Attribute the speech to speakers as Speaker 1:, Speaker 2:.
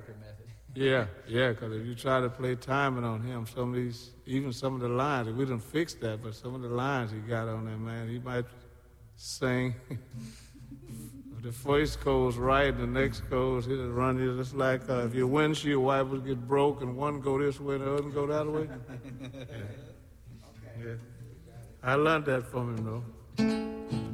Speaker 1: record method.
Speaker 2: Yeah, because if you try to play timing on him, even some of the lines, we done fixed that, but some of the lines he got on there, man, he might sing. The first goes right, the next goes, he'll run you just like if your windshield wipers get broke and one go this way and the other go that way. Yeah. I learned that from him, though.